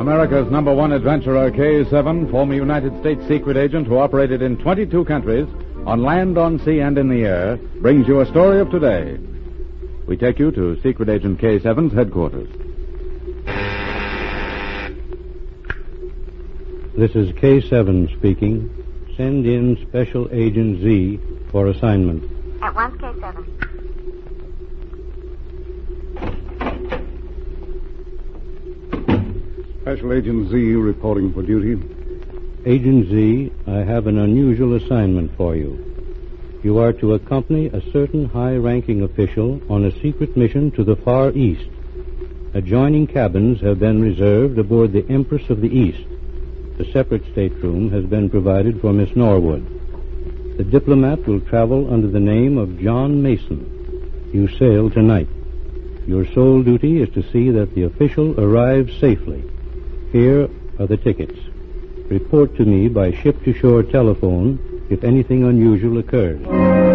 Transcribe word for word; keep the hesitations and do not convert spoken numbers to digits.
America's number one adventurer, K seven, former United States secret agent who operated in twenty-two countries, on land, on sea, and in the air, brings you a story of today. We take you to Secret Agent K seven's headquarters. This is K seven speaking. Send in Special Agent Z for assignment. At once, K seven. Special Agent Z reporting for duty. Agent Z, I have an unusual assignment for you. You are to accompany a certain high-ranking official on a secret mission to the Far East. Adjoining cabins have been reserved aboard the Empress of the East. A separate stateroom has been provided for Miss Norwood. The diplomat will travel under the name of John Mason. You sail tonight. Your sole duty is to see that the official arrives safely. Here are the tickets. Report to me by ship-to-shore telephone if anything unusual occurs.